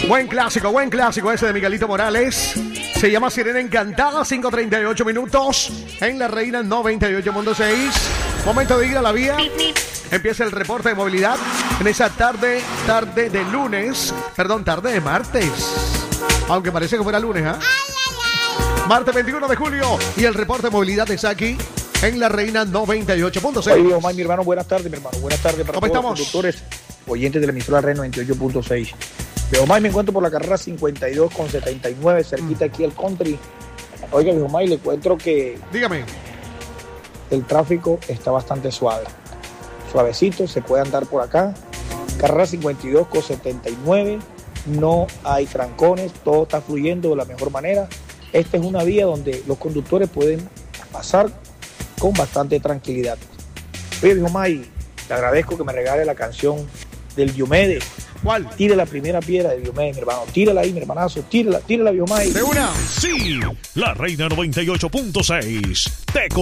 Buen clásico ese de Miguelito Morales. Se llama Sirena Encantada, 5:38 minutos en La Reina 98.6. Momento de ir a la vía. Empieza el reporte de movilidad en esa tarde de lunes. Perdón, tarde de martes. Aunque parece que fuera lunes, ¿ah? Martes 21 de julio. Y el reporte de movilidad está aquí en La Reina 98.6. Oye, Omar, mi hermano, buenas tardes, mi hermano. Buenas tardes para todos los conductores, oyentes de la emisora Reina 98.6. De Omar, me encuentro por la carrera 52 con 79, cerquita aquí al country. Oiga, mi Omar, le encuentro que... Dígame. El tráfico está bastante suave. Suavecito, se puede andar por acá. Carrera 52 con 79, no hay trancones, todo está fluyendo de la mejor manera. Esta es una vía donde los conductores pueden pasar con bastante tranquilidad. Oye, mi Omar, le agradezco que me regale la canción del Diomedes. ¿Cuál? Tire la primera piedra de Diomedes, mi hermano. Tírala ahí, mi hermanazo. Tírala, Diomedes. De una. Sí, La Reina 98.6.